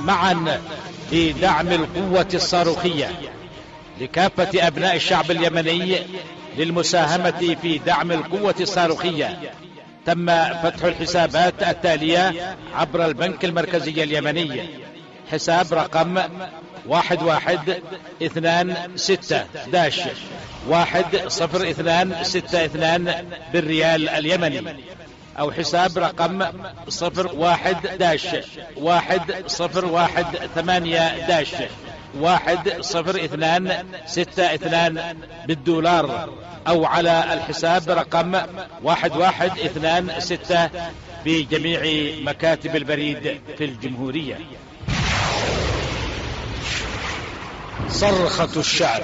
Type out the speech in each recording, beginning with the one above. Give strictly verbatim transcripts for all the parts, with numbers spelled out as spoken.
معا بدعم القوة الصاروخية لكافة أبناء الشعب اليمني للمساهمة في دعم القوة الصاروخية. تم فتح الحسابات التالية عبر البنك المركزي اليمني: حساب رقم واحد واحد اثنان ستة داش واحد صفر اثنان ستة اثنان بالريال اليمني، أو حساب رقم صفر واحد داش واحد صفر واحد ثمانية داش واحد صفر اثنان ستة اثنان بالدولار، أو على الحساب رقم واحد واحد اثنان ستة بجميع مكاتب البريد في الجمهورية. صرخة الشعب.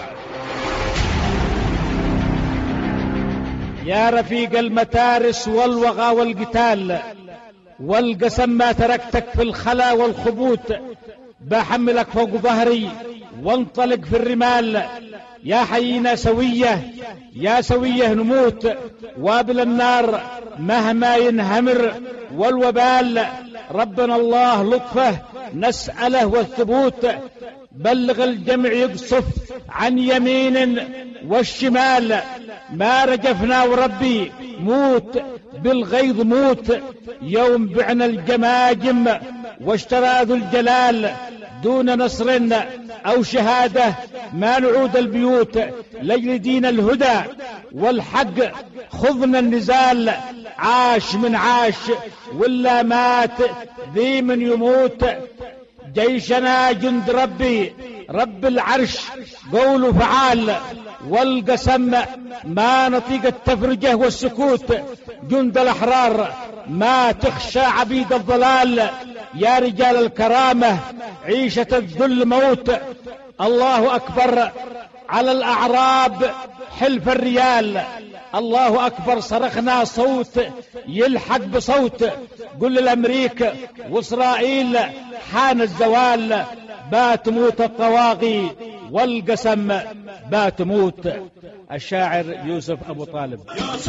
يا رفيق المتارس والوغى والقتال، والقسم ما تركتك في الخلا والخبوت، بحملك فوق ظهري وانطلق في الرمال. يا حينا سوية، يا سوية نموت، وابل النار مهما ينهمر والوبال. ربنا الله لطفه نسأله والثبوت، بلغ الجمع يقصف عن يمين والشمال. ما رجفنا وربي موت بالغيظ موت، يوم بعنا الجماجم واشترى ذو الجلال. دون نصر أو شهادة ما نعود البيوت، لجل دين الهدى والحق خذنا النزال. عاش من عاش ولا مات ذي من يموت، جيشنا جند ربي رب العرش قول فعال. والقسم ما نطيق التفرجة والسكوت، جند الأحرار ما تخشى عبيد الضلال. يا رجال الكرامة عيشة الذل موت، الله أكبر على الأعراب حلف الريال. الله أكبر صرخنا صوت يلحق بصوت، قل للأمريكا وإسرائيل حان الزوال. بات موت الطواغي والقسم بات موت. الشاعر يوسف أبو طالب.